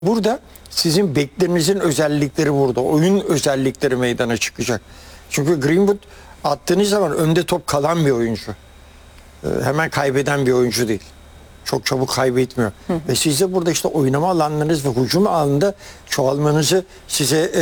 Burada sizin beklerinizin özellikleri burada. Oyun özellikleri meydana çıkacak. Çünkü Greenwood attığınız zaman önde top kalan bir oyuncu. Hemen kaybeden bir oyuncu değil. Çok çabuk kaybetmiyor. Ve siz de burada işte oynama alanlarınız ve hücum alanında çoğalmanızı size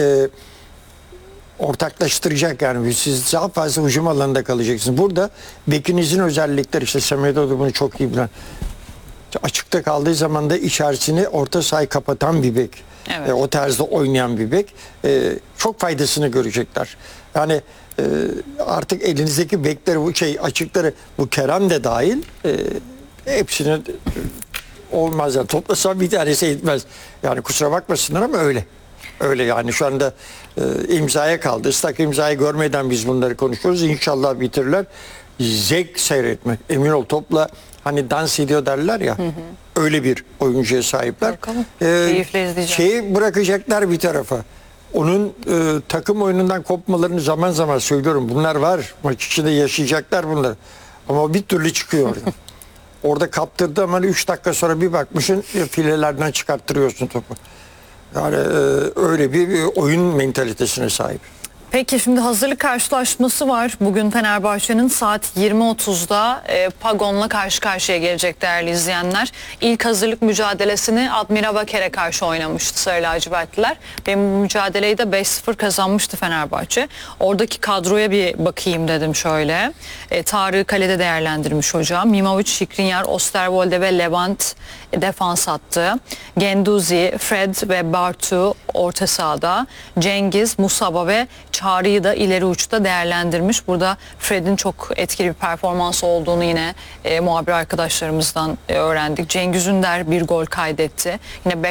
ortaklaştıracak. Yani siz daha fazla hücum alanında kalacaksınız. Burada bekinizin özellikleri, işte Semedo da bunu çok iyi bilen. Açıkta kaldığı zaman da içerisini orta sahayı kapatan bir bek. Evet. O tarzda oynayan bir bek. Çok faydasını görecekler. Yani artık elinizdeki bekleri, bu açıkları, bu Kerem de dahil, hepsini olmaz. Yani toplasam bir tanesi etmez. Yani kusura bakmasınlar ama öyle. Öyle yani şu anda imzaya kaldı. Islak imzayı görmeden biz bunları konuşuyoruz. İnşallah bitirirler. Zevk seyretmek. Emin ol, topla hani dans ediyor derler ya. Öyle bir oyuncuya sahipler. Keyifle izleyeceğim. Şeyi bırakacaklar bir tarafa. Onun takım oyunundan kopmalarını zaman zaman söylüyorum. Bunlar var. Maç içinde yaşayacaklar bunlar. Ama bir türlü çıkıyor orada. Orada kaptırdı ama 3 dakika sonra bir bakmışsın filelerden çıkarttırıyorsun topu. Yani öyle bir oyun mentalitesine sahip. Peki şimdi hazırlık karşılaşması var. Bugün Fenerbahçe'nin saat 20.30'da Pagon'la karşı karşıya gelecek değerli izleyenler. İlk hazırlık mücadelesini Admira Waker'e karşı oynamıştı Sarı Lacivertliler. Ve bu mücadeleyi de 5-0 kazanmıştı Fenerbahçe. Oradaki kadroya bir bakayım dedim şöyle. Tarık'ı kalede değerlendirmiş hocam. Mimovic, Skriniar, Osterwolde ve Levent defans attı. Genduzi, Fred ve Bartu orta sahada. Cengiz, Musaba ve Çağrı'yı da ileri uçta değerlendirmiş. Burada Fred'in çok etkili bir performans olduğunu yine muhabir arkadaşlarımızdan öğrendik. Cengiz Ünder bir gol kaydetti. Yine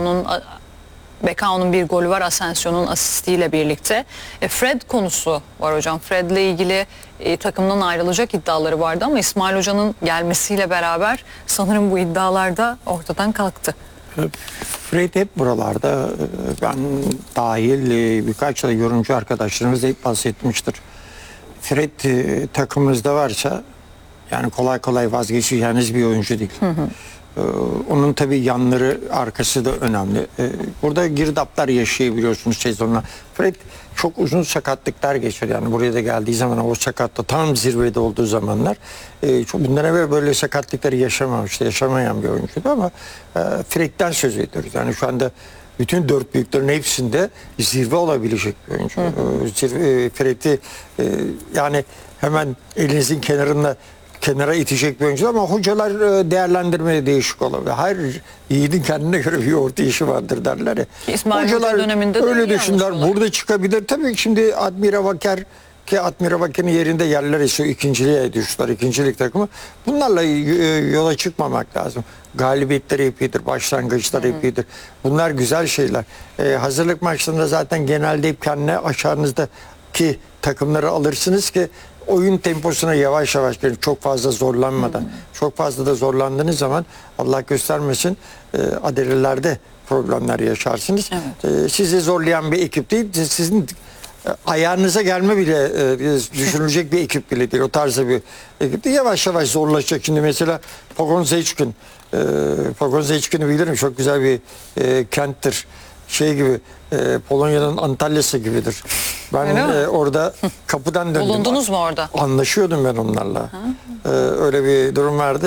Bekao'nun bir golü var, Asensio'nun asistiyle birlikte. Fred konusu var hocam. Fred'le ilgili takımdan ayrılacak iddiaları vardı ama İsmail Hoca'nın gelmesiyle beraber sanırım bu iddialar da ortadan kalktı. Fred hep buralarda, ben dahil birkaç da yorumcu arkadaşlarımız da hep bahsetmiştir. Fred takımımızda varsa yani kolay kolay vazgeçeceğiniz bir oyuncu değil. Onun tabii yanları, arkası da önemli. Burada girdaplar yaşayabiliyorsunuz sezonla. Fred çok uzun sakatlıklar geçer. Yani buraya da geldiği zaman o sakatta tam zirvede olduğu zamanlar bundan evvel böyle sakatlıkları yaşamamıştı. Yaşamayan bir oyuncuydu ama Fred'den söz ediyoruz. Yani şu anda bütün dört büyüklerin hepsinde zirve olabilecek bir oyuncu. Fred'i yani hemen elinizin kenara itecek bir oyuncu ama hocalar değerlendirmeye değişik olabilir. Her yiğidin kendine göre bir orta işi vardır derler ya. İsmail Hoca döneminde de öyle düşünürler. Burada çıkabilir. Tabii şimdi Admira Waker, ki Admira Waker'in yerinde yerler esiyor. İkinciliğe düştüler. İkincilik takımı. Bunlarla yola çıkmamak lazım. Galibiyetleri hep iyidir. Başlangıçları hep iyidir. Bunlar güzel şeyler. Hazırlık maçlarında zaten genelde hep kendine aşağınızdaki takımları alırsınız ki oyun temposuna yavaş yavaş gelin, çok fazla zorlanmadan. Çok fazla da zorlandığınız zaman Allah göstermesin adelelerde problemler yaşarsınız. Evet. Sizi zorlayan bir ekip değil, sizin ayağınıza gelme bile düşünülecek bir ekip bile değil. O tarzda bir ekip değil. Yavaş yavaş zorlaşacak. Şimdi mesela Pogoń Szczeciń'i bilirim. Çok güzel bir kenttir. Şey gibi, Polonya'nın Antalya'sı gibidir. Ben orada kapıdan döndüm. Bulundunuz mu orada? Anlaşıyordum ben onlarla. Öyle bir durum vardı.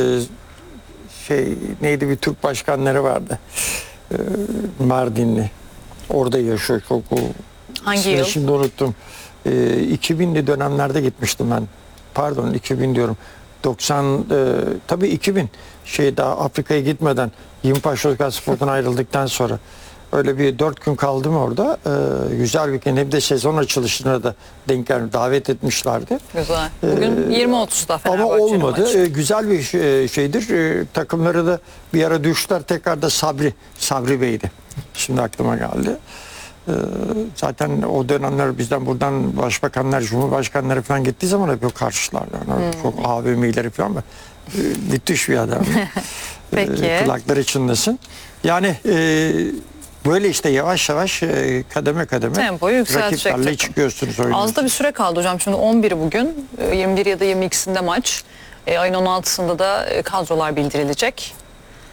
Neydi, bir Türk başkanları vardı. Mardinli. Orada yaşıyor çok. Hangi yıl? Şimdi unuttum. 2000'li dönemlerde gitmiştim ben. Pardon, 2000 diyorum. 90 tabii 2000 daha Afrika'ya gitmeden, Yimpaşa Spor'dan ayrıldıktan sonra öyle bir 4 gün kaldım orada. Güzel bir gün. Hem de sezon açılışına da denk geldi. Davet etmişlerdi. Güzel. Bugün 20.30'da Fenerbahçe'nin ama olmadı. maçı. Güzel bir şeydir. Takımları da bir ara düştüler. Tekrar da Sabri Bey'di. Şimdi aklıma geldi. Zaten o dönemler bizden buradan başbakanlar, cumhurbaşkanları falan gittiği zaman hep o karşılar. Yani çok AVM'leri falan var. Müthiş bir adam. Peki. Kulakları çınlasın. Yani böyle işte yavaş yavaş kademe kademe tempoyu yükseltecek rakiplerle çıkıyorsunuz oyuna. Az da bir süre kaldı hocam. Şimdi 11'i bugün, 21 ya da 22'sinde maç. Ayın 16'sında da kadrolar bildirilecek.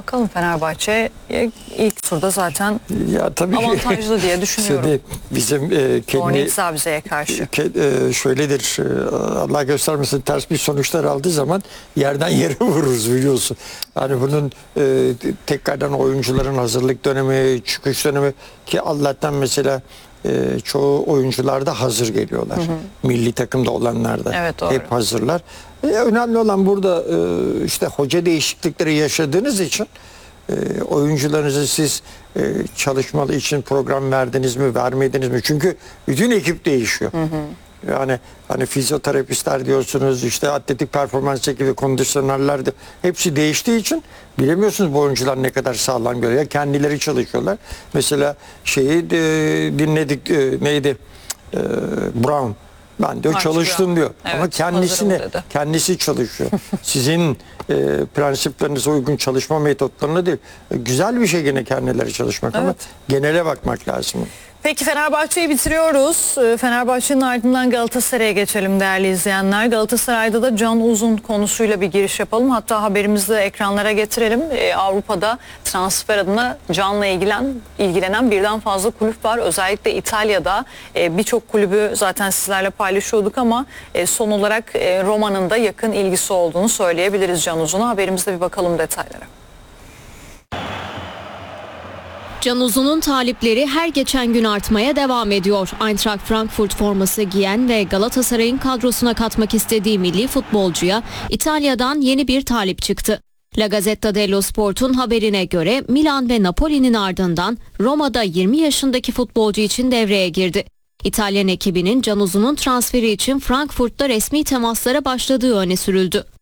Bakalım, Fenerbahçe ilk turda zaten Ya tabii avantajlı diye düşünüyorum. Şimdi bizim Dornix Zabze'ye karşı. şöyledir, Allah göstermesin, ters bir sonuçlar aldığı zaman yerden yere vururuz, biliyorsun. Hani bunun tekrardan oyuncuların hazırlık dönemi, çıkış dönemi, ki Allah'tan mesela çoğu oyuncular da hazır geliyorlar. Milli takımda olanlar da Evet, doğru. hep hazırlar. Önemli olan burada işte hoca değişiklikleri yaşadığınız için oyuncularınızı siz çalışmalı için program verdiniz mi, vermediniz mi? Çünkü bütün ekip değişiyor. Yani hani fizyoterapistler diyorsunuz, işte atletik performans ekibi, kondisyonerler de hepsi değiştiği için bilemiyorsunuz bu oyuncular ne kadar sağlam görüyor. Kendileri çalışıyorlar. Mesela şeyi dinledik, neydi? Brown. Ben diyor Archie çalıştım Brown diyor. Evet, Ama kendisine hazırım dedi. kendisi çalışıyor. Sizin prensiplerinize uygun çalışma metotlarına değil. Güzel bir şey gene kendileri çalışmak ama Evet. genele bakmak lazım. Peki, Fenerbahçe'yi bitiriyoruz. Fenerbahçe'nin ardından Galatasaray'a geçelim değerli izleyenler. Galatasaray'da da Can Uzun konusuyla bir giriş yapalım. Hatta haberimizi de ekranlara getirelim. Avrupa'da transfer adına Can'la ilgilenen birden fazla kulüp var. Özellikle İtalya'da birçok kulübü zaten sizlerle paylaşıyorduk ama son olarak Roma'nın da yakın ilgisi olduğunu söyleyebiliriz Can Uzun'a. Haberimizde bir bakalım detaylara. Can Uzun'un talipleri her geçen gün artmaya devam ediyor. Eintracht Frankfurt forması giyen ve Galatasaray'ın kadrosuna katmak istediği milli futbolcuya İtalya'dan yeni bir talip çıktı. La Gazzetta dello Sport'un haberine göre Milan ve Napoli'nin ardından Roma'da 20 yaşındaki futbolcu için devreye girdi. İtalyan ekibinin Can Uzun'un transferi için Frankfurt'ta resmi temaslara başladığı öne sürüldü.